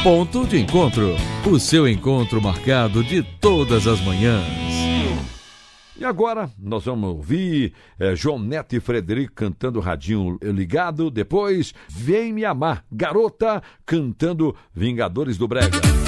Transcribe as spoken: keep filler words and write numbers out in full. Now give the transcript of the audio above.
Ponto de Encontro, o seu encontro marcado de todas as manhãs. E agora nós vamos ouvir é, João Neto e Frederico cantando Radinho Ligado. Depois, Vem Me Amar, Garota cantando Vingadores do Brega.